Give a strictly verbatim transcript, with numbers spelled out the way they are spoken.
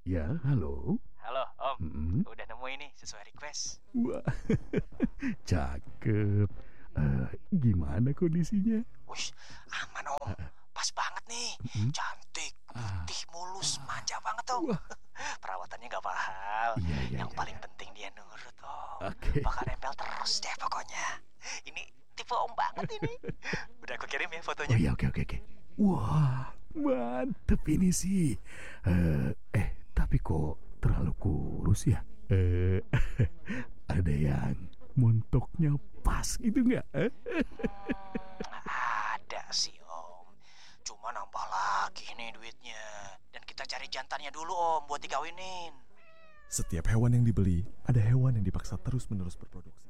Ya, halo. Halo, Om. Mm-mm. Udah nemu ini sesuai request. Wah, cakep. Eh, gimana kondisinya? Wush, aman, Om. Pas banget nih. Mm-mm. Cantik, Ah, putih, mulus, ah, manja banget, Om. wah, Perawatannya gak mahal. iya, iya, Yang iya, paling iya. penting dia nurut, Om. Oke. Bakal nempel terus deh pokoknya. Ini tipe Om banget ini. Udah aku kirim ya Oh fotonya. iya, oke, oke, oke. Wah, mantep ini sih. Eh, eh, tapi kok terlalu kurus ya? Eh, ada yang montoknya pas gitu nggak? Eh? Hmm, ada sih, Om. Cuma nambah lagi nih duitnya. Dan kita cari jantannya dulu, Om, buat dikawinin. Setiap hewan yang dibeli, ada hewan yang dipaksa terus-menerus berproduksi.